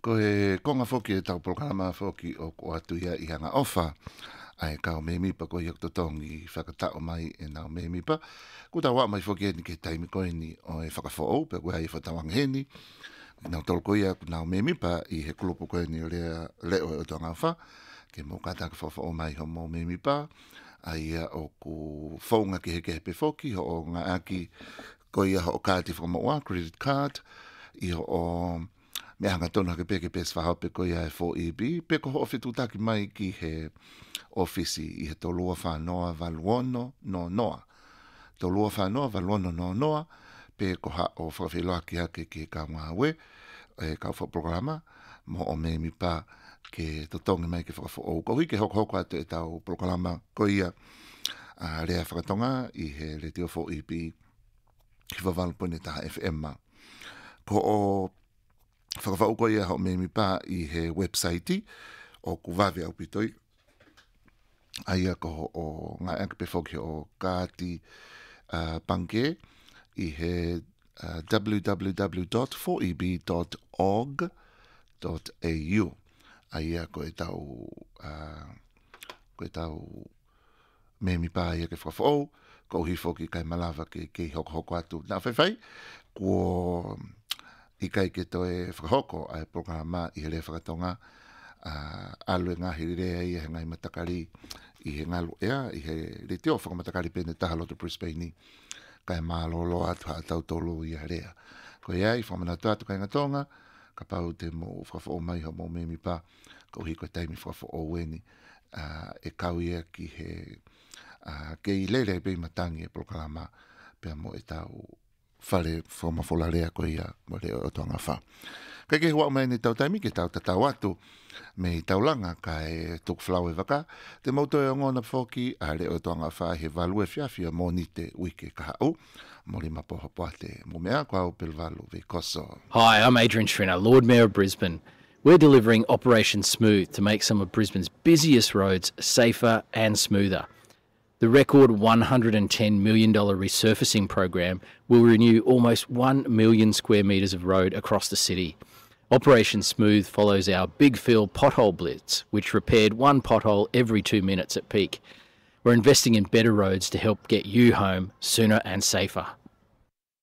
Ko e konga foki e tau programa foki o ko atu ia I hanga ofa. Ai kao me mipa ko iak totongi whakatao mai e nao me mipa. Ko tau wa mai foki e ni ke taimi koe ni o e whakafo pe koe ai whatawang heni. Nau tol ko ia nao me mipa I he kulupu koe ni o leo e tonga wha. Ke mo kata ka whawha o mai ho mo me mipa. Ai o ku whaunga ki heke hepe foki ho o ngā aki ko ia ho o kāti whamaua, credit card. I ho o me hanga tona ke peke pes whahape ko ia e 4EB. Peko ho ofitu taki mai ki he ofisi I he tolua whanoa valuono no noa. Tolua whanoa valuono no noa. Pe ko ha o whawhiloa ki hake ki ka ngawe. E ka wha programa. Mo o me mi pa ke totongi mai ke whakafo o. Ko hui ke hoko atu e tau programa ko ia rea whakatonga I he le teo 4EB. Ki whawalpone taha FM ma. Ko o whakawhau ko ia hao me mi pa I he website o kuwawe au pitoi. Aia ko o ngā angpe whoki o kāti pange I he www.4eb.org.au. Aia ko e tau me mi pa ia ke whakawhau. Ko hi whoki kai malawa ke hoko atu. Nā whaiwhai, ko I kai ke toe whakahoko ai programa I he le whakatonga alue ngahi rea I he ngai matakari I he ngalu ea I he le teo whakamatakari pene taha loto Brisbane kai mālolo atu tau tolu I he rea. Ko ia I whamanatu atu kai ngatonga ka pau te mo whakafo mai ho mo me mi pa ko hi ko taimi whakafo o weni e kau ia ki he ke I lele pei matangi e programa pia mo e tau whare whamawholarea ko ia mo reo o tonga wha. Kai ke hua mai ni tau taimi ke tau tatau atu me I taulanga kai tuk flau e waka te mauto e ngona whoki a reo o tonga wha he walu e whiawhia mo ni te wike ka hau mo li mapoha poate mo mea kwa au pilvalu ve koso. Hi, I'm Adrian Schrinner, Lord Mayor of Brisbane. We're delivering Operation Smooth to make some of Brisbane's busiest roads safer and smoother. The record $110 million resurfacing program will renew almost 1 million square metres of road across the city. Operation Smooth follows our Big Fill pothole blitz, which repaired one pothole every 2 minutes at peak. We're investing in better roads to help get you home sooner and safer.